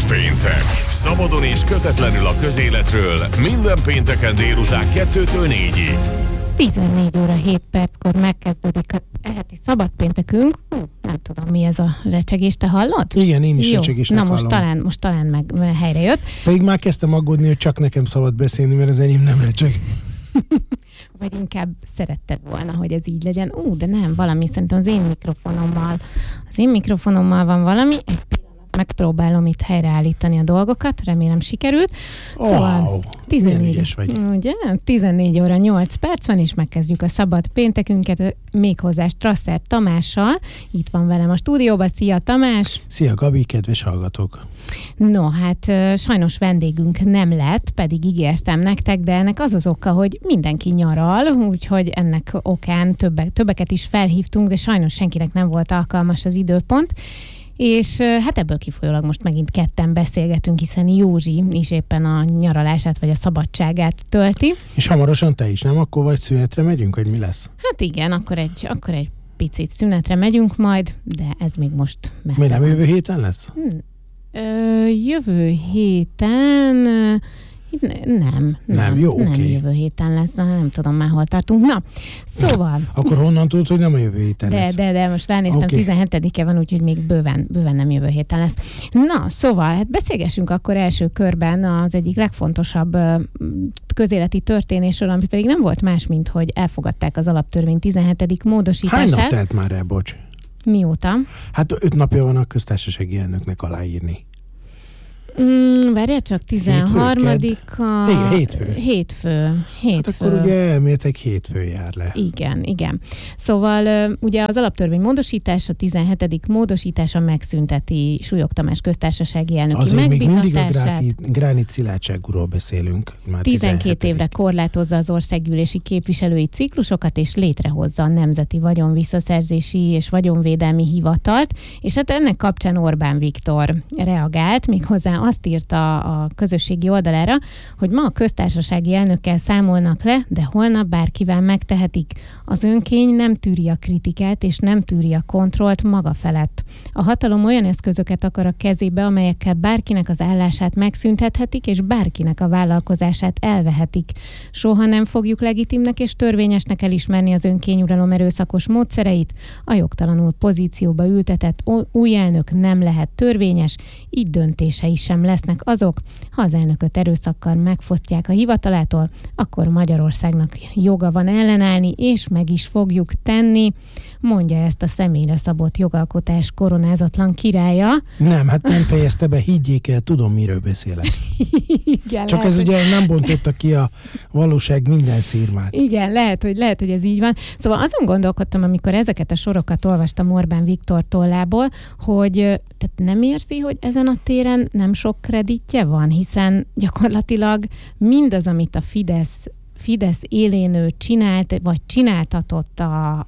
Péntek. Szabadon és kötetlenül a közéletről minden pénteken délután 2-től 4-ig. 14 óra 7 perckor megkezdődik a heti szabadpéntekünk. Nem tudom, mi ez a recsegés, te hallod? Igen, én is recsegésnek hallom. Most talán meg helyre jött. Pedig már kezdtem aggódni, hogy csak nekem szabad beszélni, mert az enyém nem recseg. Vagy inkább szeretted volna, hogy ez így legyen. De nem, valami szerintem az én mikrofonommal van valami. Egy pillanat, megpróbálom itt helyreállítani a dolgokat, remélem sikerült. Szóval 14 óra 8 perc van, és megkezdjük a szabad péntekünket, méghozzá Strasser Tamással. Itt van velem a stúdióban. Szia, Tamás! Szia, Gabi, kedves hallgatók! No, hát sajnos vendégünk nem lett, pedig ígértem nektek, de ennek az oka, hogy mindenki nyaral, úgyhogy ennek okán többeket is felhívtunk, de sajnos senkinek nem volt alkalmas az időpont. És hát ebből kifolyólag most megint ketten beszélgetünk, hiszen Józsi is éppen a nyaralását vagy a szabadságát tölti. És hamarosan te is, nem? Akkor vagy szünetre megyünk, hogy mi lesz? Hát igen, akkor egy picit szünetre megyünk majd, de ez még most messze. Mi nem jövő héten lesz? Jövő héten... Nem, jó, nem oké. Jövő héten lesz, nem tudom már hol tartunk. Na, szóval... Akkor honnan tudod, hogy nem a jövő héten lesz? De most ránéztem, 17-e van, úgyhogy még bőven nem jövő héten lesz. Na, szóval, hát beszélgessünk akkor első körben az egyik legfontosabb közéleti történésről, ami pedig nem volt más, mint hogy elfogadták az alaptörvény 17. módosítását. Hány nap telt már el, bocs? Mióta? Hát 5 napja van a köztársasági elnöknek aláírni. Várjál csak, 13-a... Hétfő. Hát akkor ugye elméletek hétfő jár le. Igen. Szóval ugye az alaptörvény módosítása, 17. módosítása megszünteti Súlyog Tamás köztársasági elnöki megbízatását. Még mindig a gránit szilárdságúról beszélünk. Már 12 évre korlátozza az országgyűlési képviselői ciklusokat, és létrehozza a Nemzeti Vagyonvisszaszerzési és Vagyonvédelmi Hivatalt, és hát ennek kapcsán Orbán Viktor reagált, méghozzá azt írta a közösségi oldalára, hogy ma a köztársasági elnökkel számolnak le, de holnap bárkivel megtehetik. Az önkény nem tűri a kritikát, és nem tűri a kontrollt maga felett. A hatalom olyan eszközöket akar a kezébe, amelyekkel bárkinek az állását megszüntethetik, és bárkinek a vállalkozását elvehetik. Soha nem fogjuk legitimnek és törvényesnek elismerni az önkényuralom erőszakos módszereit. A jogtalanul pozícióba ültetett új elnök nem lehet törvényes, így döntései sem lesznek azok. Ha az elnököt erőszakkal megfosztják a hivatalától, akkor Magyarországnak joga van ellenállni, és meg is fogjuk tenni, mondja ezt a személyre szabott jogalkotás koronázatlan királya. Nem, hát nem fejezte be, higgyék el, tudom, miről beszélek. Igen, csak lehet, ez ugye nem bontotta ki a valóság minden szírmát. Igen, lehet, hogy ez így van. Szóval azon gondolkodtam, amikor ezeket a sorokat olvastam Orbán Viktor tollából, hogy tehát nem érzi, hogy ezen a téren nem sok kreditje van, hiszen gyakorlatilag mindaz, amit a Fidesz élén ő csinált, vagy csináltatott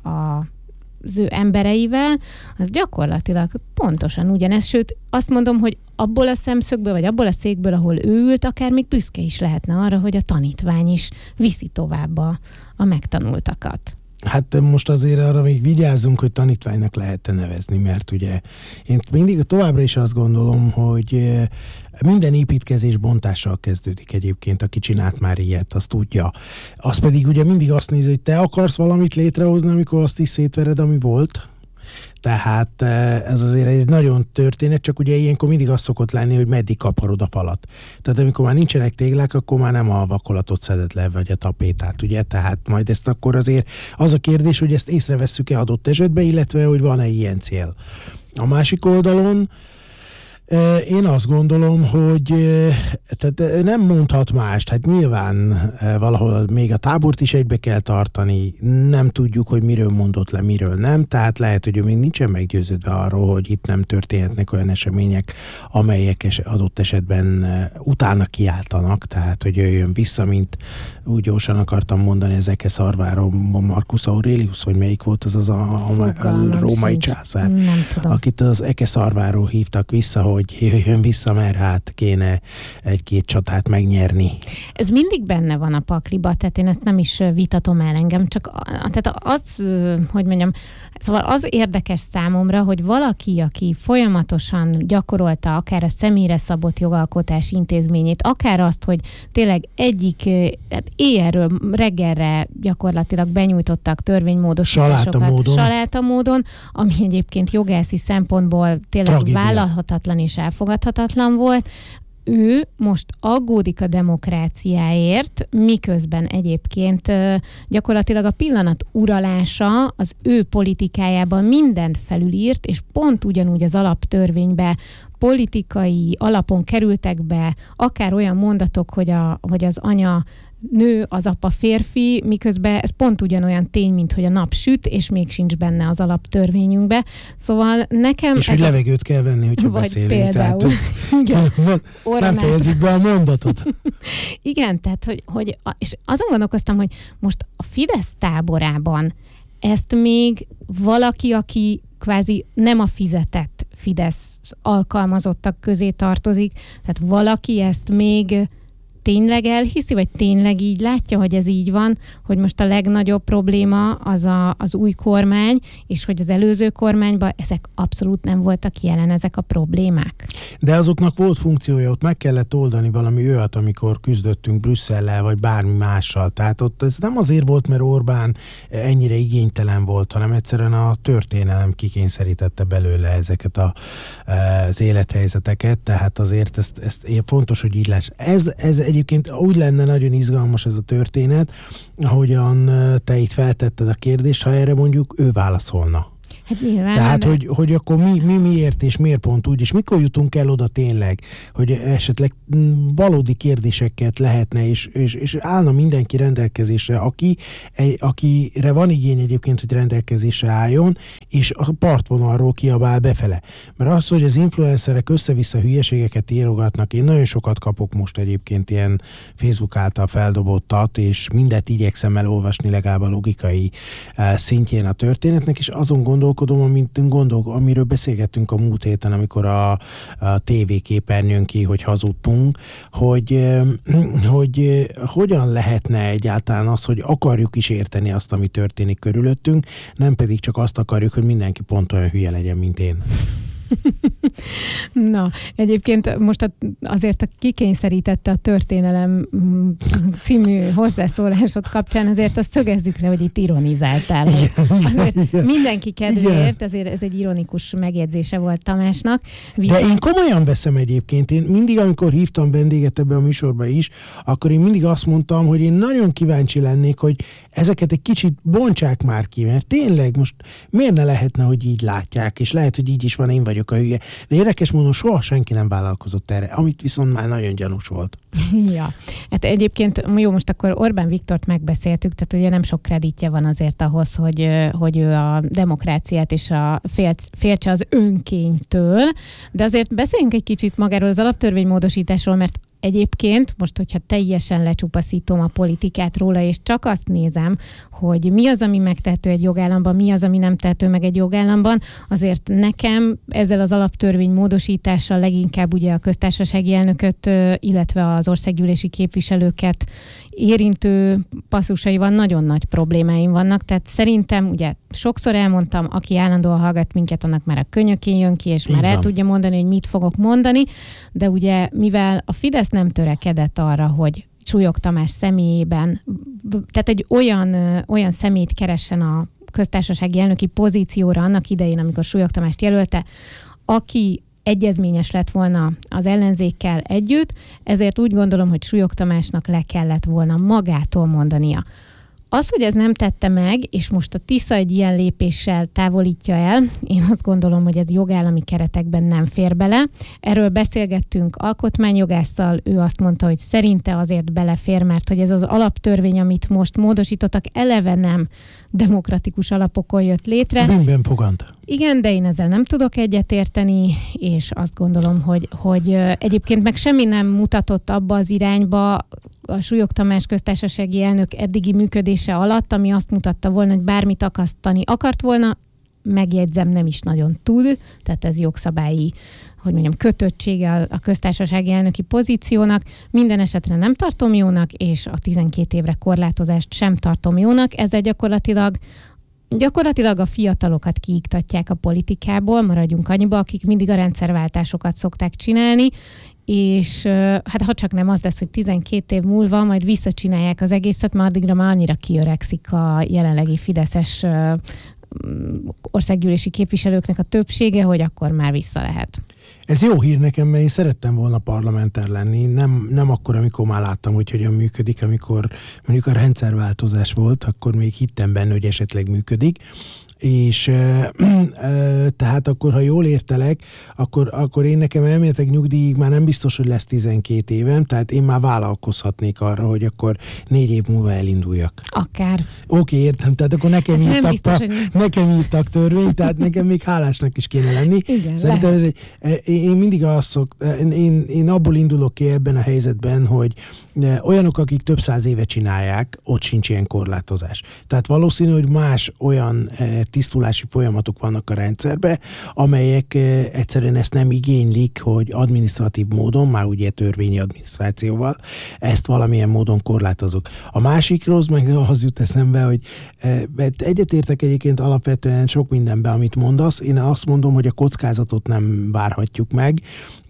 az ő embereivel, az gyakorlatilag pontosan ugyanez. Sőt, azt mondom, hogy abból a szemszögből, vagy abból a székből, ahol ő ült, akár még büszke is lehetne arra, hogy a tanítvány is viszi tovább a megtanultakat. Hát most azért arra még vigyázzunk, hogy tanítványnak lehet nevezni, mert ugye én mindig továbbra is azt gondolom, hogy minden építkezés bontással kezdődik egyébként, aki csinált már ilyet, azt tudja. Az pedig ugye mindig azt nézi, hogy te akarsz valamit létrehozni, amikor azt is szétvered, ami volt. Tehát ez azért egy nagyon történet, csak ugye ilyenkor mindig az szokott lenni, hogy meddig kaparod a falat. Tehát amikor már nincsenek téglák, akkor már nem a vakolatot szeded le, vagy a tapétát, ugye? Tehát majd ezt akkor azért az a kérdés, hogy ezt észrevesszük-e adott esetben, illetve hogy van-e ilyen cél. A másik oldalon én azt gondolom, hogy tehát nem mondhat mást, hát nyilván valahol még a tábort is egybe kell tartani, nem tudjuk, hogy miről mondott le, miről nem, tehát lehet, hogy ő még nincsen meggyőződve arról, hogy itt nem történhetnek olyan események, amelyek adott esetben utána kiáltanak, tehát hogy jöjjön vissza, mint úgy gyorsan akartam mondani, az Eke-szarváról Marcus Aurelius, hogy melyik volt az a római császár, akit az Eke-szarváról hívtak vissza, hogy hogy jöjjön vissza, mert hát kéne egy-két csatát megnyerni. Ez mindig benne van a pakliba, tehát én ezt nem is vitatom el engem, csak tehát az, hogy mondjam, szóval az érdekes számomra, hogy valaki, aki folyamatosan gyakorolta akár a személyre szabott jogalkotás intézményét, akár azt, hogy tényleg egyik éjjelről reggelre gyakorlatilag benyújtottak törvénymódosításokat saláta módon, ami egyébként jogászi szempontból tényleg vállalhatatlan és elfogadhatatlan volt. Ő most aggódik a demokráciáért, miközben egyébként gyakorlatilag a pillanat uralása az ő politikájában mindent felülírt, és pont ugyanúgy az alaptörvénybe politikai alapon kerültek be akár olyan mondatok, hogy az anya nő, az apa férfi, miközben ez pont ugyanolyan tény, mint hogy a nap süt, és még sincs benne az alaptörvényünkbe. Szóval nekem... És hogy levegőt kell venni, hogyha beszélünk. Például. Tehát, nem fejezzük be a mondatot. Igen, tehát, és azon gondolkoztam, hogy most a Fidesz táborában ezt még valaki, aki kvázi nem a fizetett Fidesz alkalmazottak közé tartozik, tehát valaki ezt még tényleg elhiszi, vagy tényleg így látja, hogy ez így van, hogy most a legnagyobb probléma az új kormány, és hogy az előző kormányban ezek abszolút nem voltak jelen, ezek a problémák. De azoknak volt funkciója, ott meg kellett oldani valami olyat, amikor küzdöttünk Brüsszellel, vagy bármi mással. Tehát ott ez nem azért volt, mert Orbán ennyire igénytelen volt, hanem egyszerűen a történelem kikényszerítette belőle ezeket az élethelyzeteket, tehát azért ezt fontos, hogy így láss. Ez egyébként úgy lenne nagyon izgalmas ez a történet, ahogyan te itt feltetted a kérdést, ha erre mondjuk ő válaszolna. Hát nyilván. Tehát, hogy akkor miért és miért pont úgy, és mikor jutunk el oda tényleg, hogy esetleg valódi kérdéseket lehetne, és állna mindenki rendelkezésre, akire van igény egyébként, hogy rendelkezésre álljon, és a partvonalról kiabál befele. Mert az, hogy az influencerek össze-vissza hülyeségeket írogatnak, én nagyon sokat kapok most egyébként ilyen Facebook által feldobottat, és mindet igyekszem elolvasni legalább a logikai szintjén a történetnek, és azon gondolkodom, amiről beszélgettünk a múlt héten, amikor a tévéképernyőn ki, hogy hazudtunk, hogy hogyan lehetne egyáltalán az, hogy akarjuk is érteni azt, ami történik körülöttünk, nem pedig csak azt akarjuk, hogy mindenki pont olyan hülye legyen, mint én. Na, egyébként most azért a kikényszerítette a történelem című hozzászólásod kapcsán, azért azt szögezzük le, hogy itt ironizáltál. Azért mindenki kedvéért, ezért ez egy ironikus megjegyzése volt Tamásnak. De én komolyan veszem egyébként. Én mindig, amikor hívtam vendéget ebbe a műsorba is, akkor én mindig azt mondtam, hogy én nagyon kíváncsi lennék, hogy ezeket egy kicsit bontsák már ki, mert tényleg most miért ne lehetne, hogy így látják, és lehet, hogy így is van, én vagyok a hülye. De érdekes módon soha senki nem vállalkozott erre, amit viszont már nagyon gyanús volt. Ja, hát egyébként jó, most akkor Orbán Viktort megbeszéltük, tehát ugye nem sok kreditje van azért ahhoz, hogy ő a demokráciát és féltse az önkénytől, de azért beszéljünk egy kicsit magáról az alaptörvénymódosításról, mert egyébként, most, hogyha teljesen lecsupaszítom a politikát róla, és csak azt nézem, hogy mi az, ami megtehető egy jogállamban, mi az, ami nem tehető meg egy jogállamban, azért nekem ezzel az alaptörvény módosítással leginkább ugye a köztársasági elnököt, illetve az országgyűlési képviselőket érintő passzusaival nagyon nagy problémáim vannak, tehát szerintem ugye sokszor elmondtam, aki állandóan hallgat minket, annak már a könyökén jön ki, és már el tudja mondani, hogy mit fogok mondani, de ugye mivel a Fidesz nem törekedett arra, hogy Súlyog Tamás személyében, tehát egy olyan személyt keressen a köztársasági elnöki pozícióra annak idején, amikor Súlyog Tamást jelölte, aki egyezményes lett volna az ellenzékkel együtt, ezért úgy gondolom, hogy Súlyog Tamásnak le kellett volna magától mondania. Az, hogy ez nem tette meg, és most a Tisza egy ilyen lépéssel távolítja el, én azt gondolom, hogy ez jogállami keretekben nem fér bele. Erről beszélgettünk alkotmányjogásszal, ő azt mondta, hogy szerinte azért belefér, mert hogy ez az alaptörvény, amit most módosítottak, eleve nem demokratikus alapokon jött létre. Bűnben fogant. Igen, de én ezzel nem tudok egyetérteni, és azt gondolom, hogy egyébként meg semmi nem mutatott abba az irányba a Súlyog Tamás köztársasági elnök eddigi működése alatt, ami azt mutatta volna, hogy bármit akasztani akart volna, megjegyzem, nem is nagyon tud, tehát ez jogszabályi, hogy mondjam, kötöttsége a köztársasági elnöki pozíciónak. Minden esetre nem tartom jónak, és a 12 évre korlátozást sem tartom jónak. Ezzel gyakorlatilag a fiatalokat kiiktatják a politikából, maradjunk annyiba, akik mindig a rendszerváltásokat szokták csinálni, és hát ha csak nem az lesz, hogy 12 év múlva majd visszacsinálják az egészet, mert addigra már annyira kiöregszik a jelenlegi fideszes országgyűlési képviselőknek a többsége, hogy akkor már vissza lehet. Ez jó hír nekem, mert én szerettem volna parlamenter lenni, nem akkor, amikor már láttam, hogy hogyan működik, amikor mondjuk a rendszerváltozás volt, akkor még hittem benne, hogy esetleg működik, és tehát akkor, ha jól értelek, akkor én nekem elméletek nyugdíjig már nem biztos, hogy lesz 12 évem, tehát én már vállalkozhatnék arra, hogy akkor 4 év múlva elinduljak. Akár. Oké, értem, tehát akkor nekem írtak törvényt, tehát nekem még hálásnak is kéne lenni. Igen, szerintem én mindig én abból indulok ki ebben a helyzetben, hogy olyanok, akik több száz éve csinálják, ott sincs ilyen korlátozás. Tehát valószínű, hogy más olyan tisztulási folyamatok vannak a rendszerben, amelyek egyszerűen ezt nem igénylik, hogy adminisztratív módon, már ugye törvényi adminisztrációval, ezt valamilyen módon korlátozok. A másikról meg az jut eszembe, hogy egyetértek egyébként alapvetően sok mindenben, amit mondasz. Én azt mondom, hogy a kockázatot nem várhatjuk meg,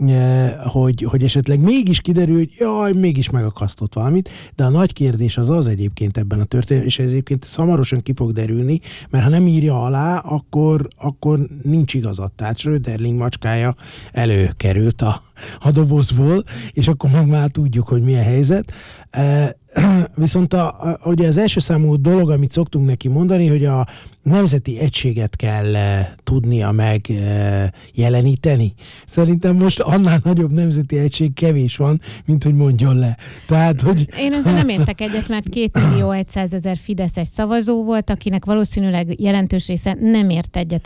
hogy esetleg mégis kiderül, hogy jaj, mégis megakasztott valamit, de a nagy kérdés az egyébként ebben a történetben, és ez egyébként hamarosan ki fog derülni, mert ha nem írja alá, akkor nincs igazat. Tehát Schröderling macskája előkerült a dobozból, és akkor meg már tudjuk, hogy mi a helyzet. Viszont ugye az első számú dolog, amit szoktunk neki mondani, hogy a nemzeti egységet kell tudnia megjeleníteni. Szerintem most annál nagyobb nemzeti egység kevés van, mint hogy mondjon le. Tehát, hogy... Én ezzel nem értek egyet, mert 2.100.000 fideszes szavazó volt, akinek valószínűleg jelentős része nem ért egyet